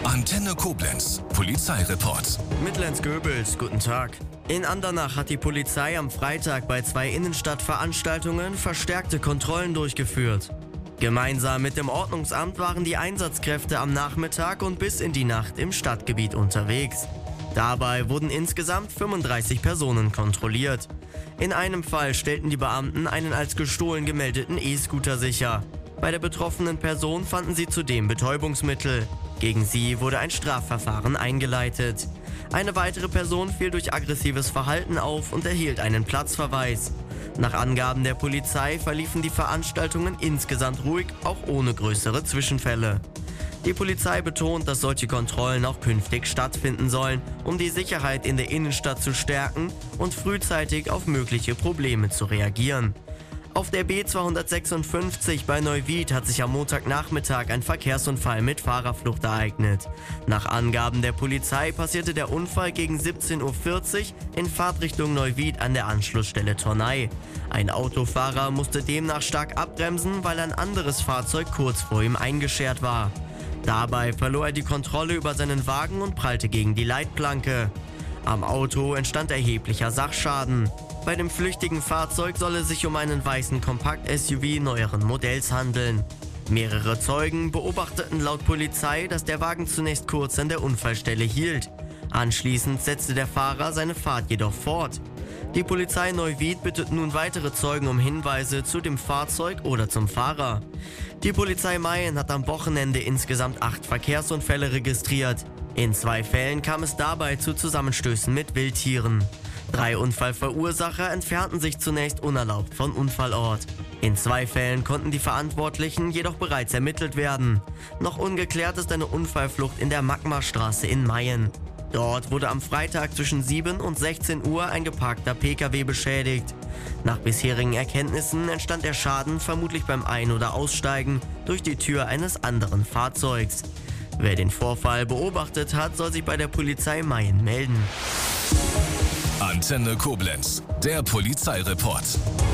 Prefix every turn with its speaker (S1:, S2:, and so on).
S1: Antenne Koblenz, Polizeireport.
S2: Mittellenz-Göbels, guten Tag. In Andernach hat die Polizei am Freitag bei 2 Innenstadtveranstaltungen verstärkte Kontrollen durchgeführt. Gemeinsam mit dem Ordnungsamt waren die Einsatzkräfte am Nachmittag und bis in die Nacht im Stadtgebiet unterwegs. Dabei wurden insgesamt 35 Personen kontrolliert. In einem Fall stellten die Beamten einen als gestohlen gemeldeten E-Scooter sicher. Bei der betroffenen Person fanden sie zudem Betäubungsmittel. Gegen sie wurde ein Strafverfahren eingeleitet. Eine weitere Person fiel durch aggressives Verhalten auf und erhielt einen Platzverweis. Nach Angaben der Polizei verliefen die Veranstaltungen insgesamt ruhig, auch ohne größere Zwischenfälle. Die Polizei betont, dass solche Kontrollen auch künftig stattfinden sollen, um die Sicherheit in der Innenstadt zu stärken und frühzeitig auf mögliche Probleme zu reagieren. Auf der B256 bei Neuwied hat sich am Montagnachmittag ein Verkehrsunfall mit Fahrerflucht ereignet. Nach Angaben der Polizei passierte der Unfall gegen 17:40 Uhr in Fahrtrichtung Neuwied an der Anschlussstelle Tornei. Ein Autofahrer musste demnach stark abbremsen, weil ein anderes Fahrzeug kurz vor ihm eingeschert war. Dabei verlor er die Kontrolle über seinen Wagen und prallte gegen die Leitplanke. Am Auto entstand erheblicher Sachschaden. Bei dem flüchtigen Fahrzeug soll es sich um einen weißen Kompakt-SUV neueren Modells handeln. Mehrere Zeugen beobachteten laut Polizei, dass der Wagen zunächst kurz an der Unfallstelle hielt. Anschließend setzte der Fahrer seine Fahrt jedoch fort. Die Polizei Neuwied bittet nun weitere Zeugen um Hinweise zu dem Fahrzeug oder zum Fahrer. Die Polizei Mayen hat am Wochenende insgesamt 8 Verkehrsunfälle registriert. In 2 Fällen kam es dabei zu Zusammenstößen mit Wildtieren. 3 Unfallverursacher entfernten sich zunächst unerlaubt vom Unfallort. In 2 Fällen konnten die Verantwortlichen jedoch bereits ermittelt werden. Noch ungeklärt ist eine Unfallflucht in der Magmarstraße in Mayen. Dort wurde am Freitag zwischen 7 und 16 Uhr ein geparkter Pkw beschädigt. Nach bisherigen Erkenntnissen entstand der Schaden vermutlich beim Ein- oder Aussteigen durch die Tür eines anderen Fahrzeugs. Wer den Vorfall beobachtet hat, soll sich bei der Polizei Mayen melden.
S1: Antenne Koblenz, der Polizeireport.